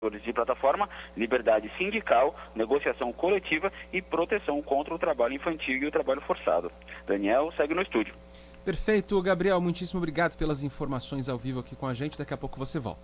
de plataforma, liberdade sindical, negociação coletiva e proteção contra o trabalho infantil e o trabalho forçado. Daniel, segue no estúdio. Perfeito, Gabriel, muitíssimo obrigado pelas informações ao vivo aqui com a gente, daqui a pouco você volta.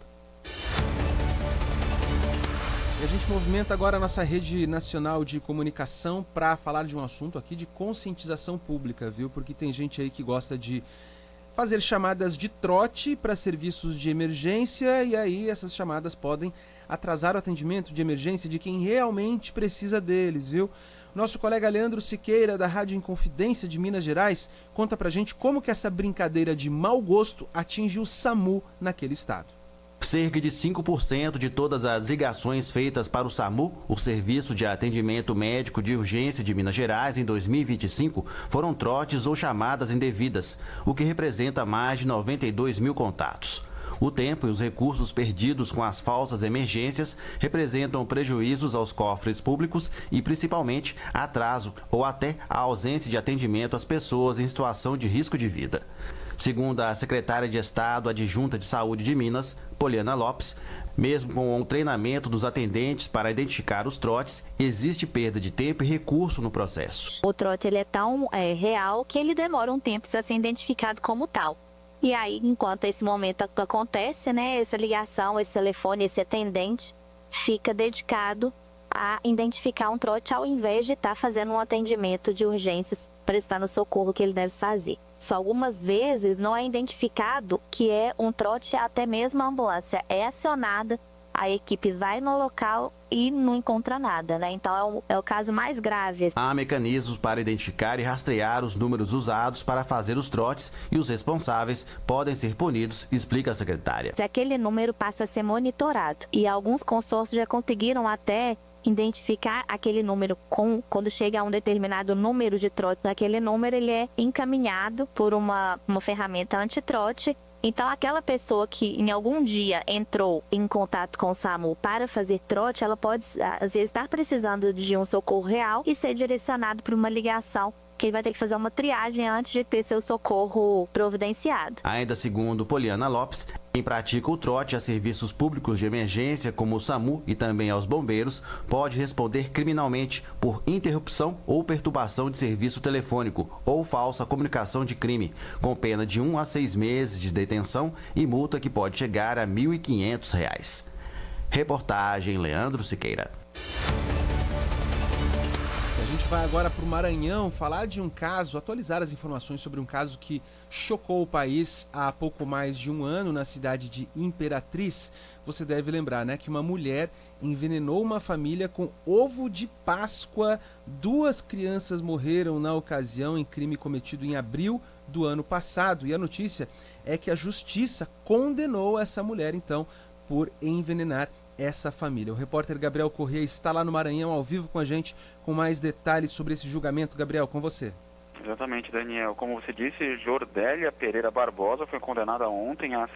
E a gente movimenta agora a nossa rede nacional de comunicação para falar de um assunto aqui de conscientização pública, viu? Porque tem gente aí que gosta de fazer chamadas de trote para serviços de emergência e aí essas chamadas podem atrasar o atendimento de emergência de quem realmente precisa deles, viu? Nosso colega Leandro Siqueira, da Rádio Inconfidência de Minas Gerais, conta pra gente como que essa brincadeira de mau gosto atinge o SAMU naquele estado. Cerca de 5% de todas as ligações feitas para o SAMU, o Serviço de Atendimento Médico de Urgência de Minas Gerais, em 2025, foram trotes ou chamadas indevidas, o que representa mais de 92 mil contatos. O tempo e os recursos perdidos com as falsas emergências representam prejuízos aos cofres públicos e, principalmente, atraso ou até a ausência de atendimento às pessoas em situação de risco de vida. Segundo a secretária de Estado adjunta de Saúde de Minas, Poliana Lopes, mesmo com o treinamento dos atendentes para identificar os trotes, existe perda de tempo e recurso no processo. O trote ele é tão real que ele demora um tempo para ser identificado como tal. E aí, enquanto esse momento acontece, né, essa ligação, esse telefone, esse atendente fica dedicado a identificar um trote ao invés de estar fazendo um atendimento de urgências, prestando o socorro que ele deve fazer. Só algumas vezes não é identificado que é um trote, até mesmo a ambulância é acionada, a equipe vai no local e não encontra nada, né? Então é o caso mais grave. Há mecanismos para identificar e rastrear os números usados para fazer os trotes e os responsáveis podem ser punidos, explica a secretária. Aquele número passa a ser monitorado e alguns consórcios já conseguiram até identificar aquele número quando chega a um determinado número de trote. Aquele número ele é encaminhado por uma ferramenta antitrote. Então, aquela pessoa que em algum dia entrou em contato com o SAMU para fazer trote, ela pode, às vezes, estar precisando de um socorro real e ser direcionado para uma ligação, que ele vai ter que fazer uma triagem antes de ter seu socorro providenciado. Ainda segundo Poliana Lopes, quem pratica o trote a serviços públicos de emergência, como o SAMU e também aos bombeiros, pode responder criminalmente por interrupção ou perturbação de serviço telefônico ou falsa comunicação de crime, com pena de 1 a 6 meses de detenção e multa que pode chegar a R$ 1.500. Reportagem Leandro Siqueira. A gente vai agora para o Maranhão falar de um caso, atualizar as informações sobre um caso que chocou o país há pouco mais de um ano na cidade de Imperatriz. Você deve lembrar, né, que uma mulher envenenou uma família com ovo de Páscoa. 2 crianças morreram na ocasião em crime cometido em abril do ano passado. E a notícia é que a justiça condenou essa mulher, então, por envenenar essa família. O repórter Gabriel Corrêa está lá no Maranhão, ao vivo com a gente, com mais detalhes sobre esse julgamento. Gabriel, com você. Exatamente, Daniel. Como você disse, Jordélia Pereira Barbosa foi condenada ontem a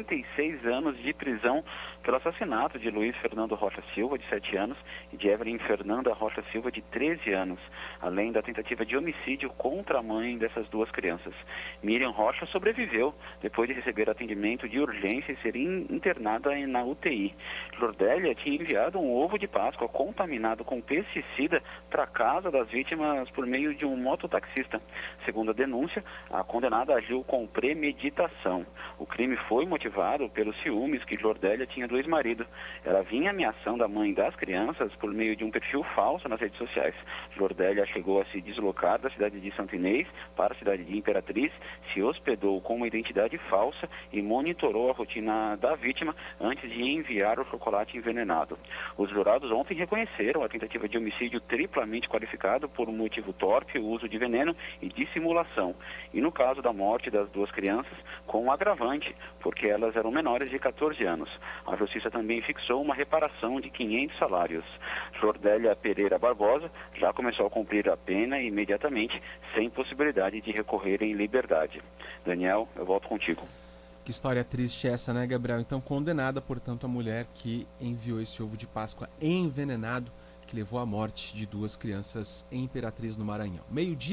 66 anos de prisão pelo assassinato de Luiz Fernando Rocha Silva, de 7 anos, e de Evelyn Fernanda Rocha Silva, de 13 anos, além da tentativa de homicídio contra a mãe dessas 2 crianças. Miriam Rocha sobreviveu depois de receber atendimento de urgência e ser internada na UTI. Jordélia tinha enviado um ovo de Páscoa contaminado com pesticida para a casa das vítimas por meio de um mototaxista. Segundo a denúncia, a condenada agiu com premeditação. O crime foi motivado pelos ciúmes que Jordélia tinha do ex-marido. Ela vinha ameaçando a mãe das crianças por meio de um perfil falso nas redes sociais. Jordélia chegou a se deslocar da cidade de Santo Inês para a cidade de Imperatriz, se hospedou com uma identidade falsa e monitorou a rotina da vítima antes de enviar o chocolate envenenado. Os jurados ontem reconheceram a tentativa de homicídio triplamente qualificado por um motivo torpe, o uso de veneno e dissimulação. E no caso da morte das 2 crianças, com um agravante, porque elas eram menores de 14 anos. A justiça também fixou uma reparação de 500 salários. Jordélia Pereira Barbosa já começou a cumprir a pena imediatamente, sem possibilidade de recorrer em liberdade. Daniel, eu volto contigo. Que história triste essa, né, Gabriel? Então, condenada, portanto, a mulher que enviou esse ovo de Páscoa envenenado, que levou à morte de 2 crianças em Imperatriz, no Maranhão.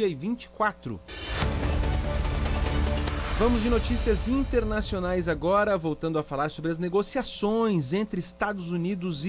12h24. Vamos de notícias internacionais agora, voltando a falar sobre as negociações entre Estados Unidos e